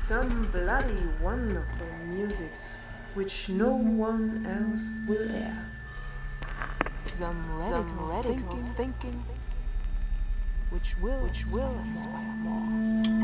some bloody wonderful musics which no one else will air. Some radical thinking which will inspire more.